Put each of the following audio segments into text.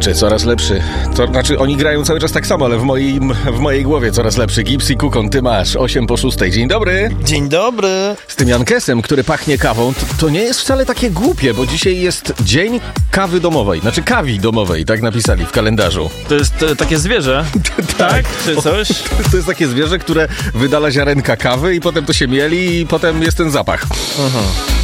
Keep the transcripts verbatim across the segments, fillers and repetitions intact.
lepszy, coraz lepszy. To znaczy, oni grają cały czas tak samo, ale w, moim, w mojej głowie coraz lepszy. Gips i Kukon, ty masz osiem po szóstej. Dzień dobry. Dzień dobry. Z tym Jankesem, który pachnie kawą, to, to nie jest wcale takie głupie, bo dzisiaj jest dzień kawy domowej. Znaczy kawi domowej, tak napisali w kalendarzu. To jest e, takie zwierzę, tak? Czy coś? To jest takie zwierzę, które wydala ziarenka kawy i potem to się mieli i potem jest ten zapach. Aha.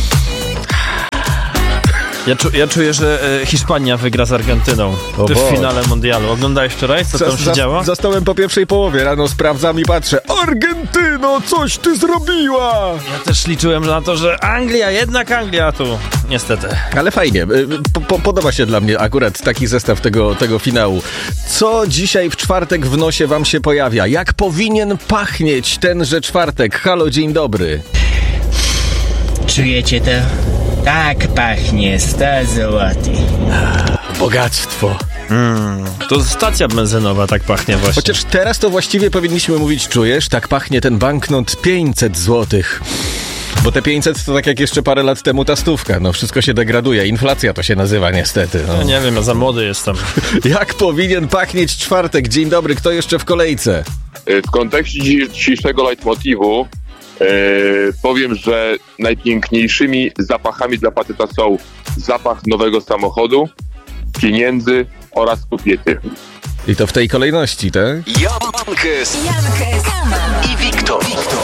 Ja, czu, ja czuję, że e, Hiszpania wygra z Argentyną O w Boże. finale mundialu. Oglądałeś wczoraj, co tam się Zas- działo? Zastałem po pierwszej połowie, rano sprawdzam i patrzę. Argentyno, coś ty zrobiła! Ja też liczyłem na to, że Anglia, jednak Anglia tu. Niestety. Ale fajnie, po, po, podoba się dla mnie akurat taki zestaw tego, tego finału. Co dzisiaj w czwartek w nosie wam się pojawia? Jak powinien pachnieć tenże czwartek? Halo, dzień dobry. Czujecie to? Tak pachnie sto złotych. Bogactwo. Mm, to stacja benzynowa tak pachnie właśnie. Chociaż teraz to właściwie powinniśmy mówić, czujesz? Tak pachnie ten banknot pięćset złotych. Bo te pięćset to tak jak jeszcze parę lat temu ta stówka. No wszystko się degraduje. Inflacja to się nazywa niestety. No. Ja nie wiem, ja za młody jestem. Jak powinien pachnieć czwartek? Dzień dobry, kto jeszcze w kolejce? W kontekście dzisiejszego leitmotivu yy, powiem, że najpiękniejszymi zapachami dla faceta są zapach nowego samochodu, pieniędzy oraz kobiety. I to w tej kolejności, tak? Jankes, Jankes i Wiktor.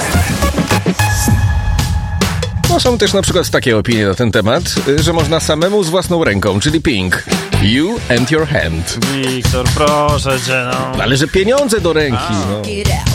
No są też na przykład takie opinie na ten temat, że można samemu z własną ręką, czyli Pink. You and your hand. Wiktor, proszę cię, no. Ale że pieniądze do ręki, no.